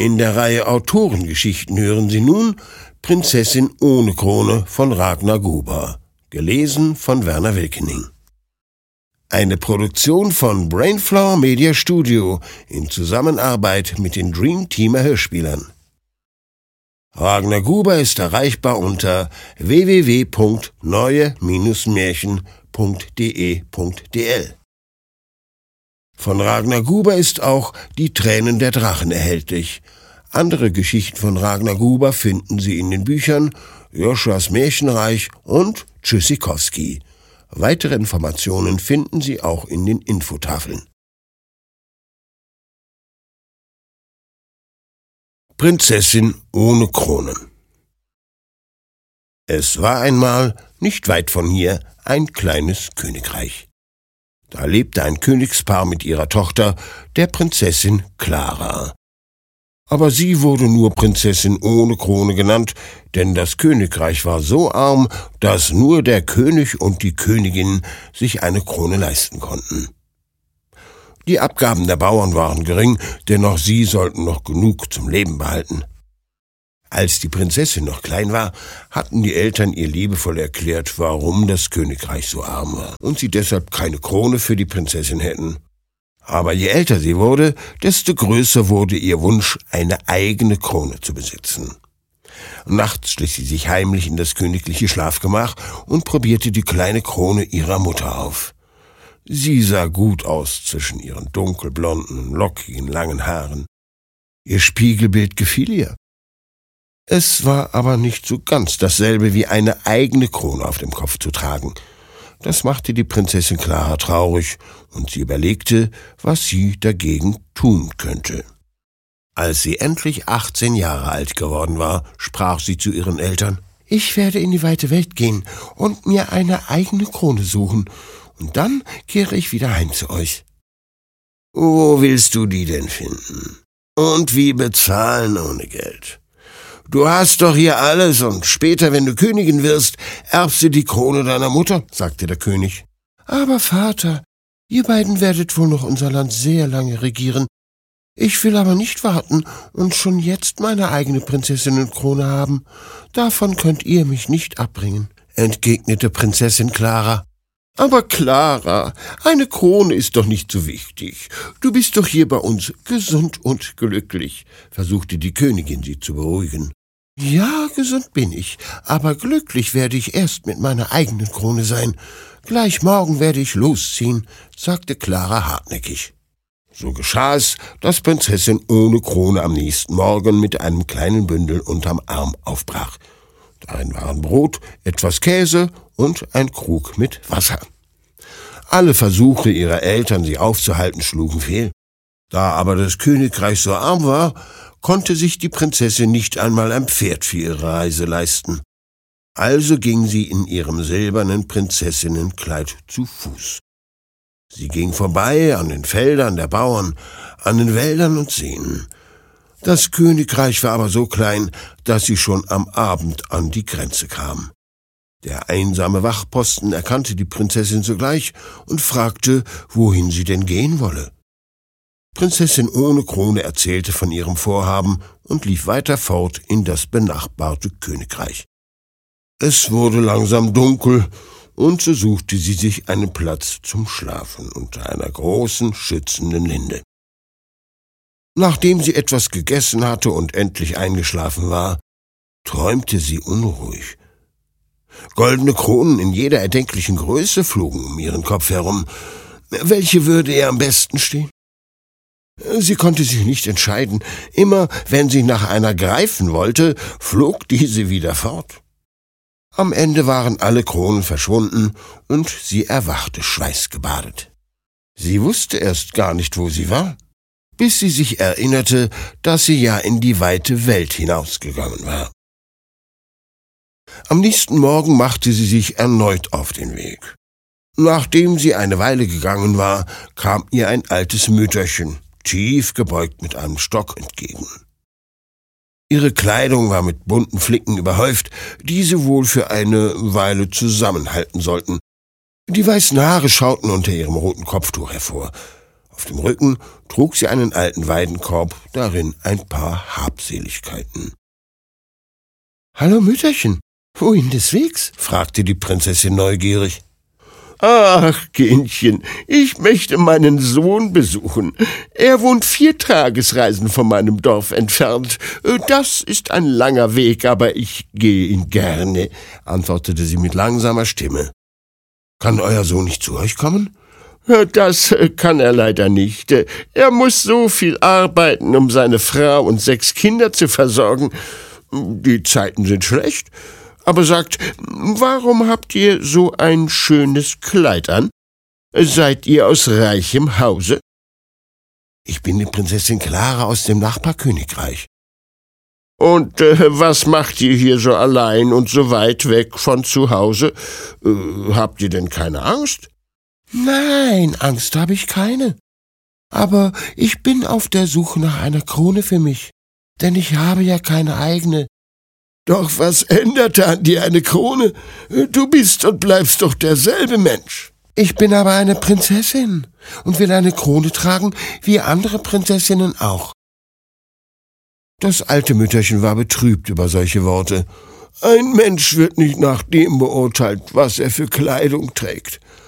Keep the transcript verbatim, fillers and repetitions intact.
In der Reihe Autorengeschichten hören Sie nun Prinzessin ohne Krone von Ragnar Gruber, gelesen von Werner Wilkening. Eine Produktion von Brainflower Media Studio in Zusammenarbeit mit den Dream Teamer Hörspielern. Ragnar Gruber ist erreichbar unter w w w punkt neue Märchen punkt d e punkt d l. Von Ragnar Gruber ist auch Die Tränen der Drachen erhältlich. Andere Geschichten von Ragnar Gruber finden Sie in den Büchern Joshuas Märchenreich und Tschüssikowski. Weitere Informationen finden Sie auch in den Infotafeln. Prinzessin ohne Krone. Es war einmal, nicht weit von hier, ein kleines Königreich. Da lebte ein Königspaar mit ihrer Tochter, der Prinzessin Clara. Aber sie wurde nur Prinzessin ohne Krone genannt, denn das Königreich war so arm, dass nur der König und die Königin sich eine Krone leisten konnten. Die Abgaben der Bauern waren gering, denn auch sie sollten noch genug zum Leben behalten. Als die Prinzessin noch klein war, hatten die Eltern ihr liebevoll erklärt, warum das Königreich so arm war und sie deshalb keine Krone für die Prinzessin hätten. Aber je älter sie wurde, desto größer wurde ihr Wunsch, eine eigene Krone zu besitzen. Nachts schlich sie sich heimlich in das königliche Schlafgemach und probierte die kleine Krone ihrer Mutter auf. Sie sah gut aus zwischen ihren dunkelblonden, lockigen, langen Haaren. Ihr Spiegelbild gefiel ihr. Es war aber nicht so ganz dasselbe wie eine eigene Krone auf dem Kopf zu tragen. Das machte die Prinzessin Clara traurig, und sie überlegte, was sie dagegen tun könnte. Als sie endlich achtzehn Jahre alt geworden war, sprach sie zu ihren Eltern: »Ich werde in die weite Welt gehen und mir eine eigene Krone suchen, und dann kehre ich wieder heim zu euch.« »Wo willst du die denn finden? Und wie bezahlen ohne Geld? Du hast doch hier alles, und später, wenn du Königin wirst, erbst du die Krone deiner Mutter«, sagte der König. »Aber Vater, ihr beiden werdet wohl noch unser Land sehr lange regieren. Ich will aber nicht warten und schon jetzt meine eigene Prinzessinnenkrone haben. Davon könnt ihr mich nicht abbringen«, entgegnete Prinzessin Clara. »Aber Clara, eine Krone ist doch nicht so wichtig. Du bist doch hier bei uns gesund und glücklich«, versuchte die Königin, sie zu beruhigen. »Ja, gesund bin ich, aber glücklich werde ich erst mit meiner eigenen Krone sein. Gleich morgen werde ich losziehen«, sagte Clara hartnäckig. So geschah es, dass Prinzessin ohne Krone am nächsten Morgen mit einem kleinen Bündel unterm Arm aufbrach. Darin waren Brot, etwas Käse und ein Krug mit Wasser. Alle Versuche ihrer Eltern, sie aufzuhalten, schlugen fehl. Da aber das Königreich so arm war, konnte sich die Prinzessin nicht einmal ein Pferd für ihre Reise leisten. Also ging sie in ihrem silbernen Prinzessinnenkleid zu Fuß. Sie ging vorbei an den Feldern der Bauern, an den Wäldern und Seen. Das Königreich war aber so klein, dass sie schon am Abend an die Grenze kam. Der einsame Wachposten erkannte die Prinzessin sogleich und fragte, wohin sie denn gehen wolle. Prinzessin ohne Krone erzählte von ihrem Vorhaben und lief weiter fort in das benachbarte Königreich. Es wurde langsam dunkel, und so suchte sie sich einen Platz zum Schlafen unter einer großen, schützenden Linde. Nachdem sie etwas gegessen hatte und endlich eingeschlafen war, träumte sie unruhig. Goldene Kronen in jeder erdenklichen Größe flogen um ihren Kopf herum. Welche würde ihr am besten stehen? Sie konnte sich nicht entscheiden. Immer, wenn sie nach einer greifen wollte, flog diese wieder fort. Am Ende waren alle Kronen verschwunden, und sie erwachte schweißgebadet. Sie wusste erst gar nicht, wo sie war, bis sie sich erinnerte, dass sie ja in die weite Welt hinausgegangen war. Am nächsten Morgen machte sie sich erneut auf den Weg. Nachdem sie eine Weile gegangen war, kam ihr ein altes Mütterchen, tief gebeugt mit einem Stock, entgegen. Ihre Kleidung war mit bunten Flicken überhäuft, die sie wohl für eine Weile zusammenhalten sollten. Die weißen Haare schauten unter ihrem roten Kopftuch hervor. Auf dem Rücken trug sie einen alten Weidenkorb, darin ein paar Habseligkeiten. »Hallo Mütterchen, wohin des Wegs?« fragte die Prinzessin neugierig. »Ach, Kindchen, ich möchte meinen Sohn besuchen. Er wohnt vier Tagesreisen von meinem Dorf entfernt. Das ist ein langer Weg, aber ich gehe ihn gerne«, antwortete sie mit langsamer Stimme. »Kann euer Sohn nicht zu euch kommen?« »Das kann er leider nicht. Er muss so viel arbeiten, um seine Frau und sechs Kinder zu versorgen. Die Zeiten sind schlecht. Aber sagt, warum habt ihr so ein schönes Kleid an? Seid ihr aus reichem Hause?« »Ich bin die Prinzessin Clara aus dem Nachbarkönigreich.« »Und äh, was macht ihr hier so allein und so weit weg von zu Hause? Äh, habt ihr denn keine Angst?« »Nein, Angst habe ich keine. Aber ich bin auf der Suche nach einer Krone für mich, denn ich habe ja keine eigene.« »Doch was änderte an dir eine Krone? Du bist und bleibst doch derselbe Mensch.« »Ich bin aber eine Prinzessin und will eine Krone tragen, wie andere Prinzessinnen auch.« Das alte Mütterchen war betrübt über solche Worte. »Ein Mensch wird nicht nach dem beurteilt, was er für Kleidung trägt.